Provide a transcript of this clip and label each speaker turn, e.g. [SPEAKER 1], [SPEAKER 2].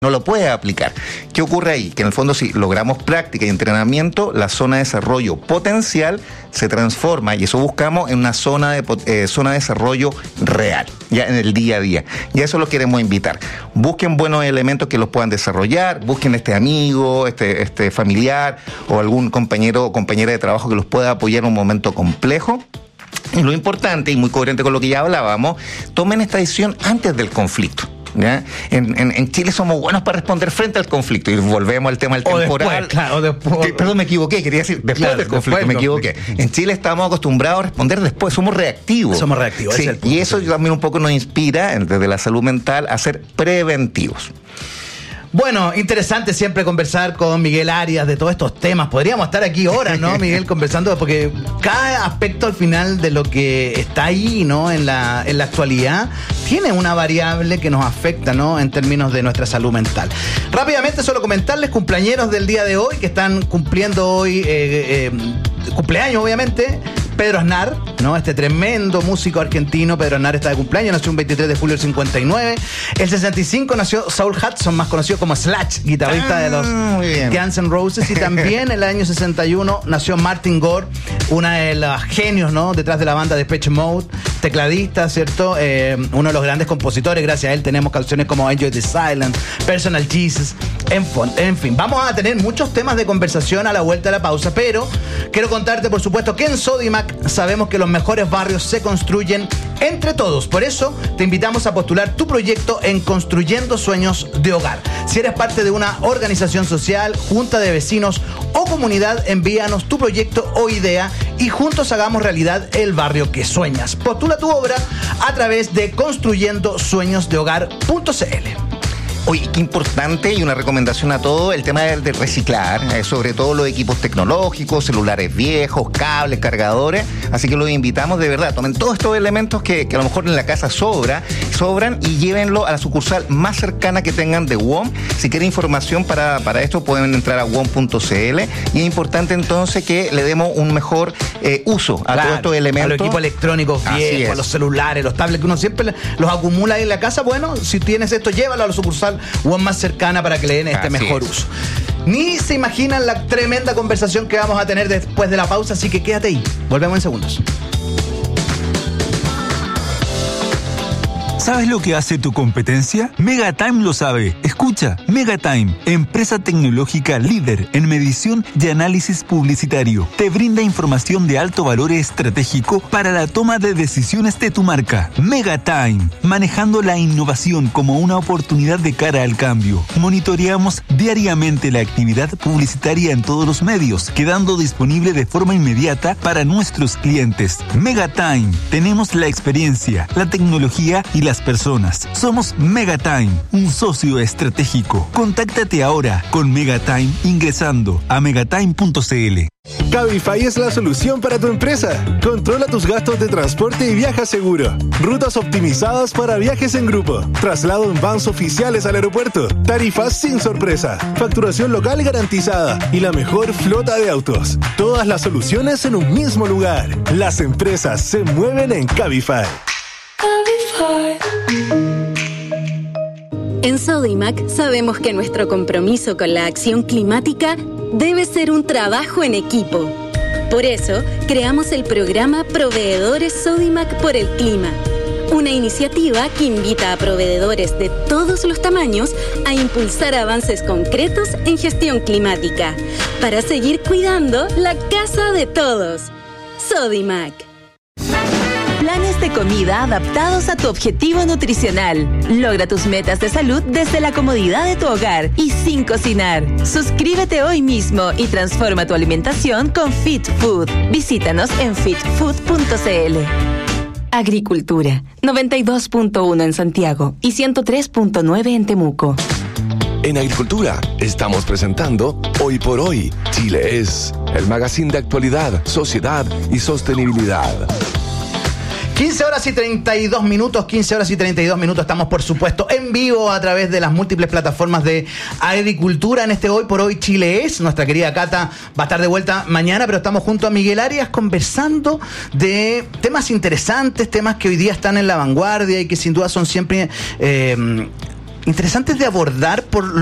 [SPEAKER 1] no lo puedes aplicar. ¿Qué ocurre ahí? Que en el fondo, si logramos práctica y entrenamiento, la zona de desarrollo potencial se transforma, y eso buscamos, en una zona de desarrollo real, ya en el día a día. Y a eso los queremos invitar. Busquen buenos elementos que los puedan desarrollar, busquen este amigo, este familiar o algún compañero o compañera de trabajo que los pueda apoyar en un momento complejo. Y lo importante, y muy coherente con lo que ya hablábamos, tomen esta decisión antes del conflicto. ¿Ya? En Chile somos buenos para responder frente al conflicto, y volvemos al tema del temporal.
[SPEAKER 2] Después.
[SPEAKER 1] Perdón, me equivoqué, quería decir después del conflicto, me equivoqué. En Chile estamos acostumbrados a responder después, somos reactivos.
[SPEAKER 2] Sí,
[SPEAKER 1] y eso también un poco nos inspira, desde la salud mental, a ser preventivos.
[SPEAKER 2] Bueno, interesante siempre conversar con Miguel Arias de todos estos temas. Podríamos estar aquí horas, ¿no, Miguel? Conversando, porque cada aspecto al final de lo que está ahí, ¿no? En la actualidad, tiene una variable que nos afecta, ¿no? En términos de nuestra salud mental. Rápidamente, solo comentarles, cumpleañeros del día de hoy, que están cumpliendo hoy cumpleaños, obviamente. Pedro Aznar, ¿no? Este tremendo músico argentino. Pedro Aznar está de cumpleaños, nació un 23 de julio del 59. El 65 nació Saul Hudson, más conocido como Slash, guitarrista de los Guns N' Roses. Y también en el año 61 nació Martin Gore, una de los genios, ¿no? Detrás de la banda Depeche Mode, tecladista, ¿cierto? Uno de los grandes compositores. Gracias a él tenemos canciones como Enjoy the Silence, Personal Jesus, en fin. Vamos a tener muchos temas de conversación a la vuelta de la pausa, pero quiero contarte, por supuesto, que en Sodimac sabemos que los mejores barrios se construyen entre todos. Por eso te invitamos a postular tu proyecto en Construyendo Sueños de Hogar. Si eres parte de una organización social, junta de vecinos o comunidad, envíanos tu proyecto o idea y juntos hagamos realidad el barrio que sueñas. Postula tu obra a través de construyendosueñosdehogar.cl.
[SPEAKER 1] Oye, qué importante, y una recomendación a todos, el tema de reciclar, sobre todo los equipos tecnológicos, celulares viejos, cables, cargadores. Así que los invitamos, de verdad, tomen todos estos elementos que a lo mejor en la casa sobran, y llévenlo a la sucursal más cercana que tengan de WOM. Si quieren información para esto, pueden entrar a WOM.cl. Y es importante entonces que le demos un mejor uso a todos estos elementos.
[SPEAKER 2] A los equipos electrónicos viejos, a los celulares, los tablets que uno siempre los acumula ahí en la casa. Bueno, si tienes esto, llévalo a la sucursal WOM más cercana para que le den este mejor uso. Ni se imaginan la tremenda conversación que vamos a tener después de la pausa, así que quédate ahí. Volvemos en segundos.
[SPEAKER 3] ¿Sabes lo que hace tu competencia? Megatime lo sabe. Escucha, Megatime, empresa tecnológica líder en medición y análisis publicitario, te brinda información de alto valor estratégico para la toma de decisiones de tu marca. Megatime, manejando la innovación como una oportunidad de cara al cambio. Monitoreamos diariamente la actividad publicitaria en todos los medios, quedando disponible de forma inmediata para nuestros clientes. Megatime, tenemos la experiencia, la tecnología y las personas. Somos Megatime, un socio estratégico. Contáctate ahora con Megatime ingresando a megatime.cl.
[SPEAKER 4] Cabify es la solución para tu empresa. Controla tus gastos de transporte y viaja seguro. Rutas optimizadas para viajes en grupo. Traslado en vans oficiales al aeropuerto. Tarifas sin sorpresa. Facturación local garantizada. Y la mejor flota de autos. Todas las soluciones en un mismo lugar. Las empresas se mueven en Cabify.
[SPEAKER 5] En Sodimac sabemos que nuestro compromiso con la acción climática debe ser un trabajo en equipo. Por eso, creamos el programa Proveedores Sodimac por el Clima, una iniciativa que invita a proveedores de todos los tamaños a impulsar avances concretos en gestión climática, para seguir cuidando la casa de todos. Sodimac.
[SPEAKER 6] Planes de comida adaptados a tu objetivo nutricional. Logra tus metas de salud desde la comodidad de tu hogar y sin cocinar. Suscríbete hoy mismo y transforma tu alimentación con Fit Food. Visítanos en fitfood.cl. Agricultura, 92.1 en Santiago y 103.9 en Temuco.
[SPEAKER 7] En Agricultura estamos presentando Hoy por Hoy, Chile es, el magazine de actualidad, sociedad y sostenibilidad.
[SPEAKER 2] 15 horas y 32 minutos, estamos por supuesto en vivo a través de las múltiples plataformas de Agricultura en este Hoy por Hoy Chile es. Nuestra querida Cata va a estar de vuelta mañana, pero estamos junto a Miguel Arias conversando de temas interesantes, temas que hoy día están en la vanguardia y que sin duda son siempre interesantes de abordar por